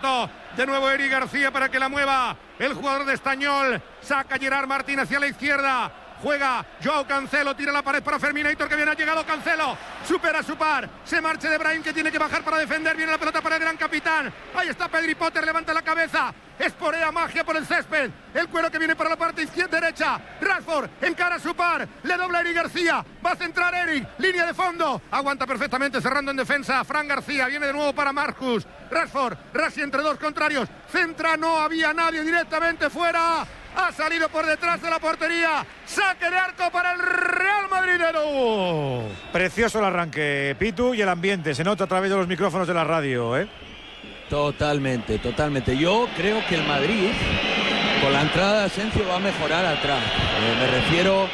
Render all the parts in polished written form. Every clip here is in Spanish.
corto. De nuevo Eric García para que la mueva el jugador de Estañol. Saca Gerard Martín hacia la izquierda. Juega Joao Cancelo, tira la pared para Ferminator, que bien ha llegado Cancelo. Supera su par, se marcha de Brahim, que tiene que bajar para defender. Viene la pelota para el gran capitán. Ahí está Pedri Potter, levanta la cabeza. Esporea magia por el césped. El cuero que viene para la parte izquierda derecha. Rashford encara su par. Le dobla Eric García. Va a centrar Eric. Línea de fondo. Aguanta perfectamente cerrando en defensa. Fran García viene de nuevo para Marcus. Rashford. Rasi entre dos contrarios. Centra, no había nadie, directamente fuera. Ha salido por detrás de la portería. Saque de arco para el Real Madridero. Precioso el arranque, Pitu, y el ambiente. Se nota a través de los micrófonos de la radio, ¿eh? Totalmente, totalmente. Yo creo que el Madrid, con la entrada de Asensio, va a mejorar atrás. Me refiero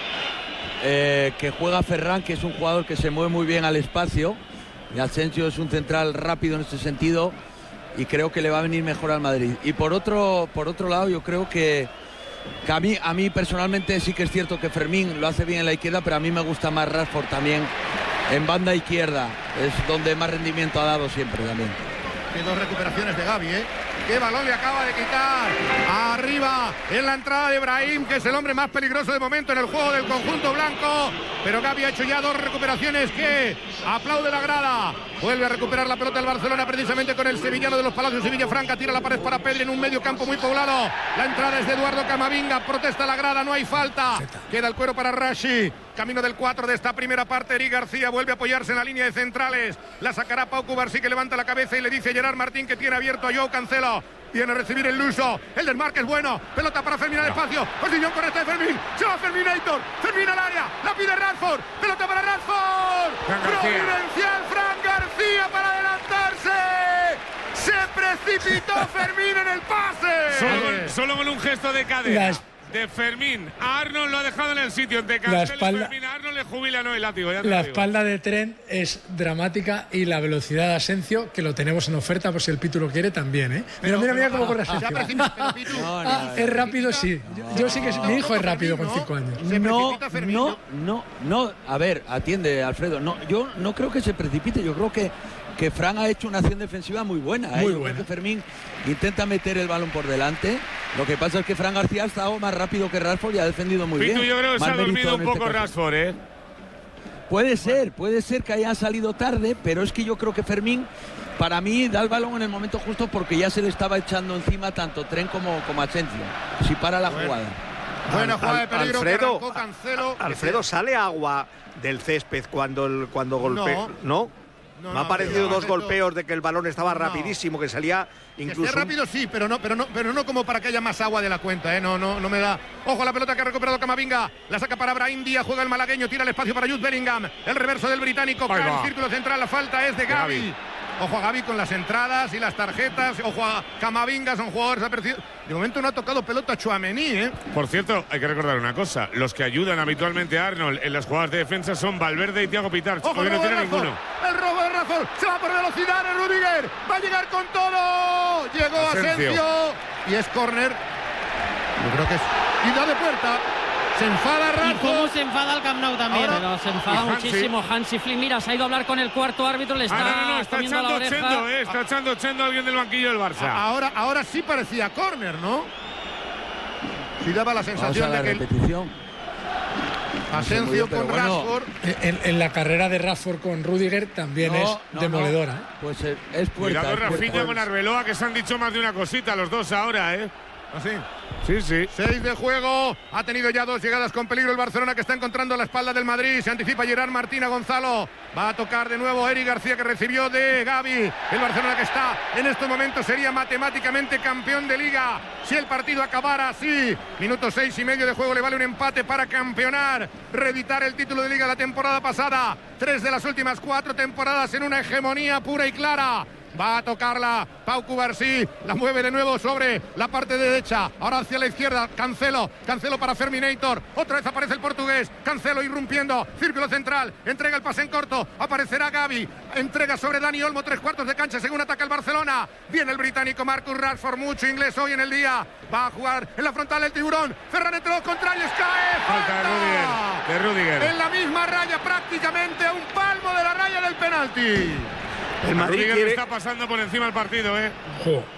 que juega Ferran, que es un jugador que se mueve muy bien al espacio. Y Asensio es un central rápido en ese sentido. Y creo que le va a venir mejor al Madrid. Y por otro lado, yo creo que a mí personalmente sí que es cierto que Fermín lo hace bien en la izquierda, pero a mí me gusta más Rashford también en banda izquierda. Es donde más rendimiento ha dado siempre también. Que dos recuperaciones de Gavi, ¿eh? ¡Qué balón le acaba de quitar! Arriba, en la entrada de Brahim, que es el hombre más peligroso de momento en el juego del conjunto blanco. Pero Gavi ha hecho ya dos recuperaciones que aplaude la grada. Vuelve a recuperar la pelota el Barcelona, precisamente con el sevillano de los Palacios y Villafranca. Tira la pared para Pedri en un medio campo muy poblado. La entrada es de Eduardo Camavinga. Protesta la grada, no hay falta. Queda el cuero para Rashi. Camino del 4 de esta primera parte. Eric García vuelve a apoyarse en la línea de centrales. La sacará Pau Cubarsí, que levanta la cabeza y le dice a Gerard Martín que tiene abierto a Joao Cancelo. Viene a recibir el Luso. El desmarque es bueno. Pelota para Fermín al espacio. Posición correcta de Fermín. Se va Ferminator. Fermín al área. La pide Rashford. Pelota para Rashford. Providencial Fran García para adelantarse. Se precipitó Fermín en el pase. Solo con un gesto de cadera de Fermín. A Arnold lo ha dejado en el sitio. De Cancelo y Fermín. A Arnold le jubila, no el látigo. La espalda de Trent es dramática y la velocidad de Asensio, que lo tenemos en oferta por si el Pitu lo quiere también, ¿eh? Mira cómo corre Asensio. Es rápido, sí. Yo sí que mi hijo es rápido con 5 años. No. A ver, atiende, Alfredo. No, yo no creo que se precipite. Yo creo que Fran ha hecho una acción defensiva muy buena. Muy buena. Creo que Fermín intenta meter el balón por delante. Lo que pasa es que Fran García ha estado más rápido que Rashford y ha defendido muy bien. Yo creo que se ha dormido un poco Rashford, ¿eh? Puede ser que haya salido tarde, pero es que yo creo que Fermín, para mí, da el balón en el momento justo porque ya se le estaba echando encima tanto Trent como Asensio. Si para la jugada. Buena jugada de peligro que arrancó Cancelo. Alfredo, ¿sale agua del césped cuando golpea? ¿No? Me ha parecido dos golpeos de que el balón estaba rapidísimo, que salía incluso. Que esté rápido sí, pero no como para que haya más agua de la cuenta, ¿eh? No me da. Ojo a la pelota que ha recuperado Camavinga. La saca para Brahim Díaz, juega el malagueño, tira el espacio para Jude Bellingham. El reverso del británico, cae en círculo central, la falta es de Gavi. Ojo a Gavi con las entradas y las tarjetas. Ojo a Camavinga, son jugadores apercibidos. De momento no ha tocado pelota Tchouaméni, ¿eh? Por cierto, hay que recordar una cosa. Los que ayudan habitualmente a Arnold en las jugadas de defensa son Valverde y Thiago Pitarch. Ojo, porque no tiene ninguno. El robo de Rashford. Se va por velocidad el Rudiger. Va a llegar con todo. Llegó Asensio. Y es córner. Yo creo que es. Y da de puerta. Se enfada Rashford. Y cómo se enfada el Camp Nou también. Pero se enfada muchísimo Hansi Flick. Mira, se ha ido a hablar con el cuarto árbitro. Le está está comiendo la oreja. Está echando Chendo a alguien del banquillo del Barça. Ahora sí parecía córner, ¿no? Sí daba la sensación de que repetición. Asensio con Rashford. En la carrera de Rashford con Rudiger también es demoledora. ¿eh? Pues es puerta. Cuidado Rafinha con Arbeloa, que se han dicho más de una cosita los dos ahora, ¿eh? ¿Así? Sí. 6 de juego. Ha tenido ya 2 llegadas con peligro el Barcelona, que está encontrando la espalda del Madrid. Se anticipa Gerard Martín a Gonzalo. Va a tocar de nuevo Eric García, que recibió de Gavi. El Barcelona, que está en estos momentos, sería matemáticamente campeón de Liga si el partido acabara así. Minuto 6 y medio de juego. Le vale un empate para campeonar, reeditar el título de Liga la temporada pasada. 3 de las últimas 4 temporadas en una hegemonía pura y clara. Va a tocarla Pau Cubarsí, la mueve de nuevo sobre la parte derecha, ahora hacia la izquierda, Cancelo para Ferminator, otra vez aparece el portugués, Cancelo irrumpiendo, círculo central, entrega el pase en corto, aparecerá Gavi, entrega sobre Dani Olmo, 3/4 de cancha según ataca el Barcelona, viene el británico Marcus Rashford, mucho inglés hoy en el día, va a jugar en la frontal el tiburón, Ferran entre los contrarios, cae, falta de Rudiger, en la misma raya prácticamente, a un palmo de la raya del penalti. El Madrid está pasando por encima del partido, ¿eh?